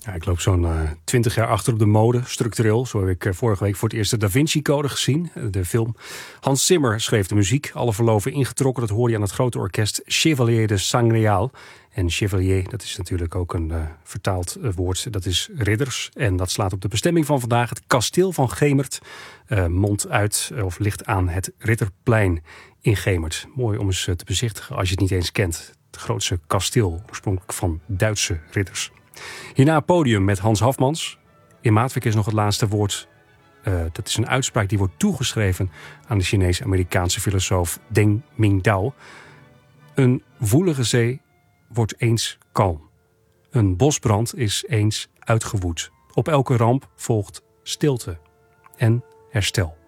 Ja, ik loop zo'n 20 jaar achter op de mode, structureel. Zo heb ik vorige week voor het eerst de Da Vinci Code gezien, de film. Hans Zimmer schreef de muziek, alle verloven ingetrokken. Dat hoor je aan het grote orkest Chevalier de Sangreal. En chevalier, dat is natuurlijk ook een vertaald woord, dat is ridders. En dat slaat op de bestemming van vandaag, het kasteel van Gemert. Mondt uit, of ligt aan het Ridderplein in Gemert. Mooi om eens te bezichtigen als je het niet eens kent. Het grootste kasteel, oorspronkelijk van Duitse ridders. Hierna een podium met Hans Hafmans. In Maatwerk is nog het laatste woord. Dat is een uitspraak die wordt toegeschreven aan de Chinees-Amerikaanse filosoof Deng Mingdao. Een woelige zee wordt eens kalm. Een bosbrand is eens uitgewoed. Op elke ramp volgt stilte en herstel.